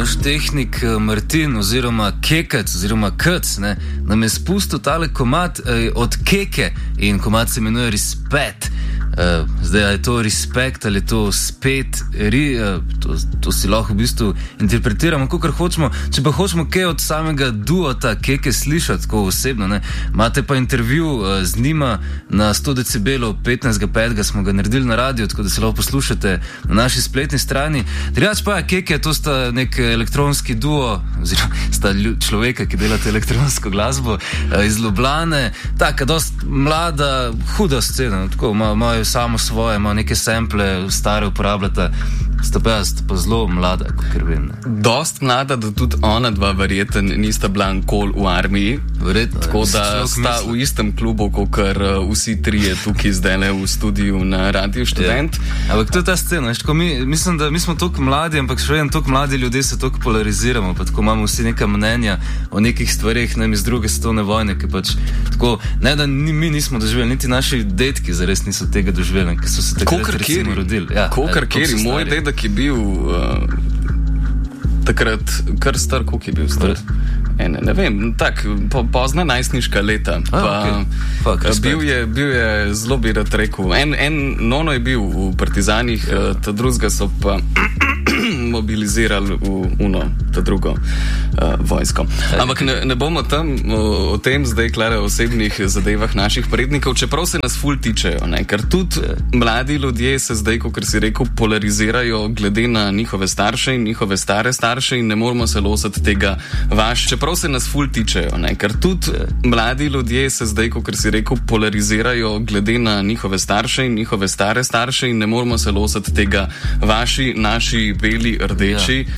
naš tehnik Martin oziroma Kekec oziroma Kec, ne, nam je spustil tale komad od Keke in komad se imenuje Respect. Zdaj, ali je to respekt ali je to spet, to si lahko v bistvu interpretiramo, kakor hočemo. Če pa hočemo kaj od samega duota Keke slišati, tako osebno, ne, imate pa intervju z njima na 100 decibelov, 15.5. smo ga naredili na radio, tako da se lahko poslušate na naši spletni strani. Drugač pa Keke, to sta nek elektronski duo, oziroma sta človeka, ki delate elektronsko glasbo iz Ljubljane, taka dost mlada, huda scena, tako imajo samo svoje, ima neke sample, stare uporabljata, sta pa zelo mlada, kakor vem. Dost mlada, da tudi ona dva verjeten nista bila nikoli v armiji. Verjetno. Tako da sta v istem klubu, kakor vsi trije tukaj zdaj v studiu na Radio Študent. Ampak to je ta scena, tako mislim, da mi smo toliko mladi, ampak še vedno toliko mladi ljudje se toliko polariziramo, pa tako imamo vsi neka mnenja o nekih stvarih, ne, iz druge svetovne vojne, ki pač tako, ne da mi nismo doživeli, niti naši dedki zares niso tega doživeli, ki so se takrat recimo rodili. Kokar kjeri, moj dedek je bil takrat kar star, koliko je bil star? Ne vem, tak, pozna najstniška leta. Bil je zelo, bi rad rekel, nono je bil v partizanih, ta drugega so pa mobilizirali v ta drugo vojsko. Ampak ne bomo o tem zdaj, Klara, o osebnih zadevah naših prednikov, čeprav se nas ful tičejo, ne? Ker tudi mladi ljudje se zdaj, kot si rekel, polarizirajo glede na njihove starše in njihove stare starše in ne moramo se losati tega čeprav se nas ful tičejo, ne? Ker tudi mladi ljudje se zdaj, kot si rekel, polarizirajo glede na njihove starše in njihove stare starše in ne moramo se losati tega naši, beli, rdeči.